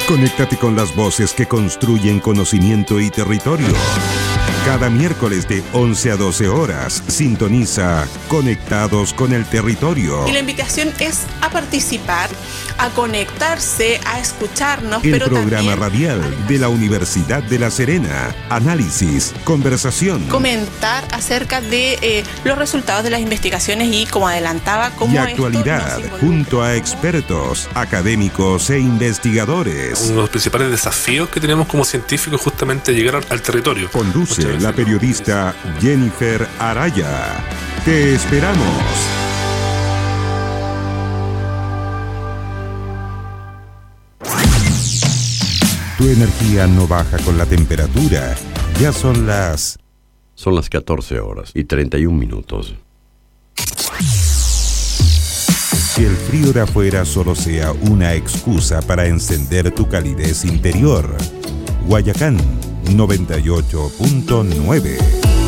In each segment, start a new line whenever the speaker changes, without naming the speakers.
Conéctate con las voces que construyen conocimiento y territorio. Cada miércoles de 11 a 12 horas, sintoniza Conectados con el Territorio.
Y la invitación es a participar, a conectarse, a escucharnos.
El programa radial de la Universidad de La Serena. Análisis, conversación.
Comentar acerca de los resultados de las investigaciones y, como adelantaba, cómo
y actualidad, junto a expertos, académicos e investigadores.
Uno de los principales desafíos que tenemos como científicos es justamente llegar al territorio.
Conduce la periodista Jennifer Araya. ¡Te esperamos! Tu energía no baja con la temperatura. Ya son las
14 horas y 31 minutos.
Que el frío de afuera solo sea una excusa para encender tu calidez interior. Guayacán 98.9.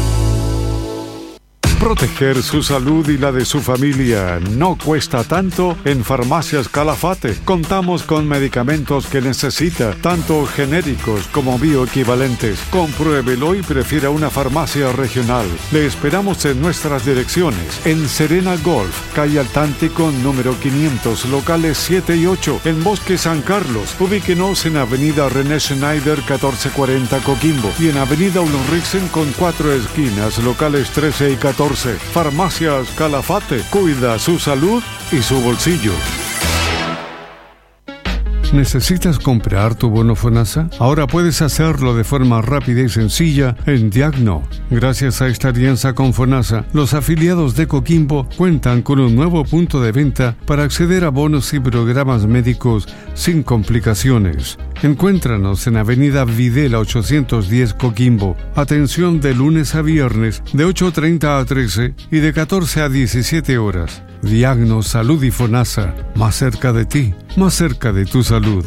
Proteger su salud y la de su familia no cuesta tanto en Farmacias Calafate. Contamos con medicamentos que necesita, tanto genéricos como bioequivalentes. Compruébelo y prefiera una farmacia regional. Le esperamos en nuestras direcciones. En Serena Golf, calle Altántico, número 500, locales 7 y 8. En Bosque San Carlos, ubíquenos en Avenida René Schneider, 1440 Coquimbo. Y en Avenida Ulrichsen con 4 esquinas, locales 13 y 14. Farmacias Calafate. Cuida su salud y su bolsillo. ¿Necesitas comprar tu bono FONASA? Ahora puedes hacerlo de forma rápida y sencilla en Diagno. Gracias a esta alianza con FONASA, los afiliados de Coquimbo cuentan con un nuevo punto de venta para acceder a bonos y programas médicos sin complicaciones. Encuéntranos en Avenida Videla 810 Coquimbo. Atención de lunes a viernes de 8:30 a 13 y de 14 a 17 horas. Diagno Salud y FONASA, más cerca de ti, más cerca de tu salud.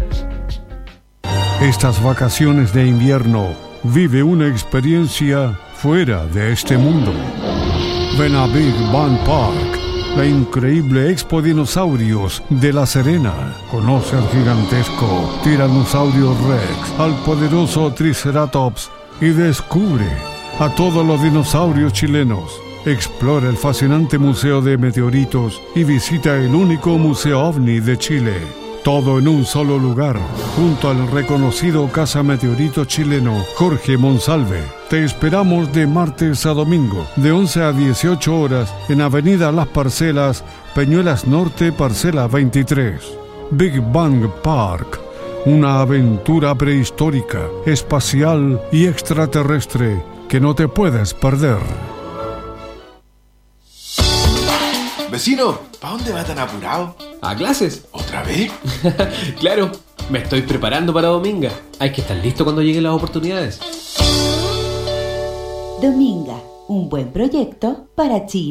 Estas vacaciones de invierno, vive una experiencia fuera de este mundo. Ven a Big Bang Park, la increíble Expo Dinosaurios de La Serena. Conoce al gigantesco Tyrannosaurus Rex, al poderoso Triceratops y descubre a todos los dinosaurios chilenos. Explora el fascinante Museo de Meteoritos y visita el único Museo OVNI de Chile. Todo en un solo lugar, junto al reconocido cazameteorito chileno Jorge Monsalve. Te esperamos de martes a domingo, de 11 a 18 horas, en Avenida Las Parcelas, Peñuelas Norte, parcela 23. Big Bang Park, una aventura prehistórica, espacial y extraterrestre que no te puedes perder.
Vecino, ¿para dónde va tan apurado?
¿A clases?
¿Otra vez?
Claro, me estoy preparando para Dominga. Hay que estar listo cuando lleguen las oportunidades.
Dominga, un buen proyecto para Chile.